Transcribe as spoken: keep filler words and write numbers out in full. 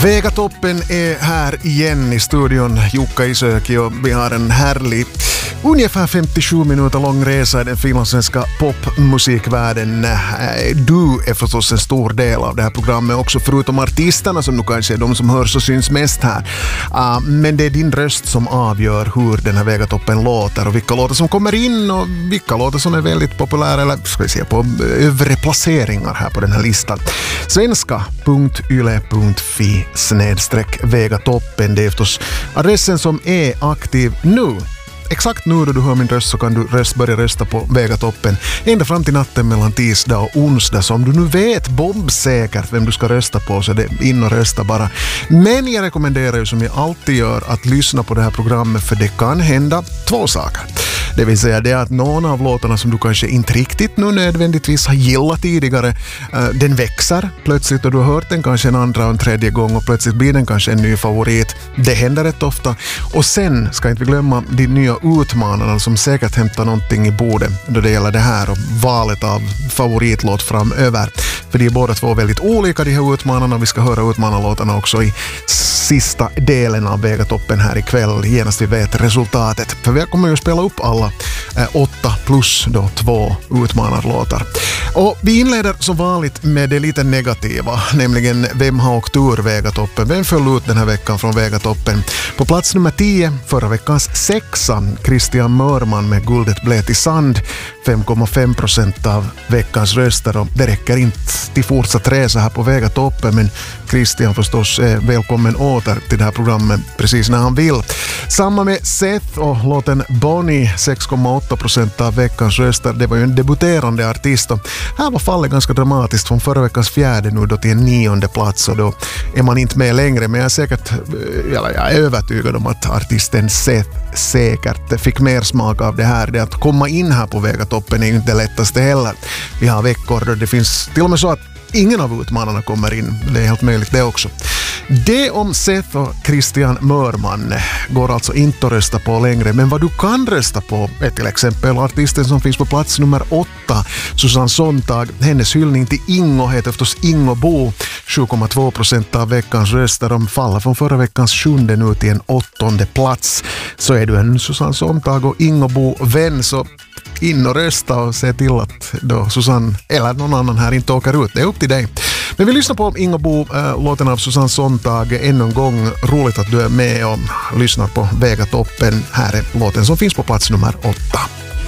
Vegatoppen är här igen i studion, Jukka Isöki, och vi har en härlig, ungefär femtiosju minuter lång resa i den finlandssvenska popmusikvärlden. Du är förstås en stor del av det här programmet också, förutom artisterna som nu kanske är de som hörs och syns mest här. Uh, men det är din röst som avgör hur den här Vegatoppen låter och vilka låtar som kommer in och vilka låtar som är väldigt populära eller ska vi säga på övre placeringar här på den här listan. svenska punkt yle punkt fi snedstreck Vegatoppen, det är förstås adressen som är aktiv nu. Exakt nu då du hör min röst så kan du röst, börja rösta på Vegatoppen ända fram till natten mellan tisdag och onsdag. Så om du nu vet bombsäkert vem du ska rösta på så är det in och rösta bara. Men jag rekommenderar ju som jag alltid gör att lyssna på det här programmet, för det kan hända två saker. Det vill säga det att någon av låtarna som du kanske inte riktigt nu nödvändigtvis har gillat tidigare, uh, den växer plötsligt och du har hört den kanske en andra och en tredje gång och plötsligt blir den kanske en ny favorit. Det händer rätt ofta. Och sen ska inte vi glömma de nya utmanarna som säkert hämtar någonting i bordet då det gäller det här och valet av favoritlåt framöver. För de är båda två väldigt olika, de här utmanarna. Vi ska höra utmanarlåtarna också i sista delen av Vegatoppen här ikväll, genast vi vet resultatet. För vi kommer ju spela upp alla eh, åtta plus då två utmanarlåtar. Och vi inleder som vanligt med det lite negativa, nämligen vem har åkt ur Vegatoppen? Vem föll ut den här veckan från Vegatoppen? På plats nummer tio, förra veckans sexa, Christian Mörman med Guldet blev till sand, fem komma fem procent av veckans röster, och det räcker inte till fortsatt resa här på Vegatoppen, men Christian förstås är välkommen åter till det här programmet precis när han vill. Samma med Seth och låten Bonnie, sex komma åtta procent av veckans röster. Det var ju en debuterande artist och här var fallet ganska dramatiskt från förra veckans fjärde nu då till en nionde plats, och då är man inte med längre, men jag är säkert, eller jag är övertygad om att artisten Seth säkert fick mer smak av det här. Det att komma in här på Vegatoppen är ju inte det lättaste heller. Vi har veckor då det finns till och med så att ingen av utmanarna kommer in. Det är helt möjligt det också. Det om Seth och Christian Mörman går alltså inte att rösta på längre, men vad du kan rösta på är till exempel artisten som finns på plats nummer åtta, Susanne Sontag. Hennes hyllning till Ingo heter förstås Ingo Bo, sju komma två procent av veckans röster. De faller från förra veckans sjunde nu till en åttonde plats. Så är du en Susanne Sontag och Ingo Bo-vän, så in och rösta och se till att då Susanne eller någon annan här inte åker ut. Det är upp till dig. Men vi lyssnar på Ingo Bo, äh, låten av Susanne Sontag ännu en gång. Roligt att du är med och lyssnar på Vegatoppen. Här är låten som finns på plats nummer åtta.